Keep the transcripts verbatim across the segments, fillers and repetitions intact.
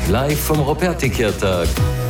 Live vom Ruperti-Kirtag.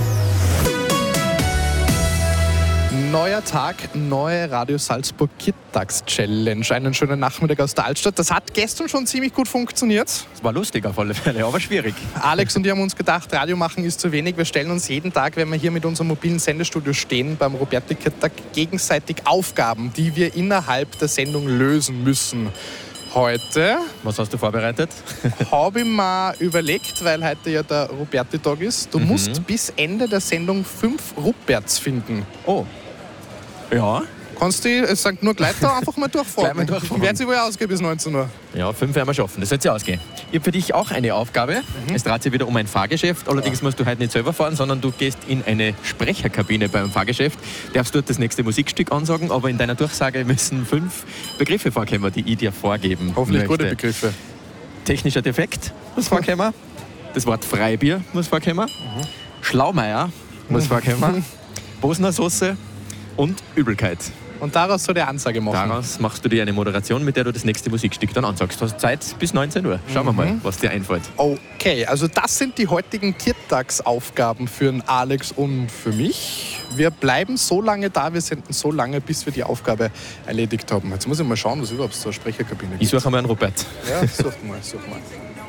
Neuer Tag, neue Radio Salzburg Kirtags-Challenge. Einen schönen Nachmittag aus der Altstadt. Das hat gestern schon ziemlich gut funktioniert. Es war lustig auf alle Fälle, aber schwierig. Alex und ich haben uns gedacht, Radio machen ist zu wenig. Wir stellen uns jeden Tag, wenn wir hier mit unserem mobilen Sendestudio stehen, beim Ruperti-Kirtag gegenseitig Aufgaben, die wir innerhalb der Sendung lösen müssen. Heute Was hast du vorbereitet? habe ich mir überlegt, weil heute ja der Ruperti-Tag ist, du Mhm. musst bis Ende der Sendung fünf Ruperts finden. Oh. Ja. Kannst du, es sagt nur gleich da einfach mal durchfragen. Gleich mal durchfragen. Werden sie wohl ausgehen bis neunzehn Uhr. Ja, fünf werden wir schaffen. Das wird sich ausgehen. Ich habe für dich auch eine Aufgabe. Mhm. Es dreht sich wieder um ein Fahrgeschäft. Allerdings musst du heute nicht selber fahren, sondern du gehst in eine Sprecherkabine beim Fahrgeschäft. Darfst dort das nächste Musikstück ansagen, aber in deiner Durchsage müssen fünf Begriffe vorkommen, die ich dir vorgeben Hoffentlich möchte. gute Begriffe. Technischer Defekt muss vorkommen. Das Wort Freibier muss vorkommen. Mhm. Schlaumeier muss vorkommen. Bosner Soße und Übelkeit. Und daraus soll der Ansage machen. Daraus machst du dir eine Moderation, mit der du das nächste Musikstück dann ansagst. Du hast Zeit bis neunzehn Uhr. Schauen wir Mhm. mal, was dir einfällt. Okay, also das sind die heutigen Kirtagsaufgaben für den Alex und für mich. Wir bleiben so lange da, wir senden so lange, bis wir die Aufgabe erledigt haben. Jetzt muss ich mal schauen, was überhaupt so eine Sprecherkabine gibt. Ich suche mal einen Robert. Ja, such mal, such mal.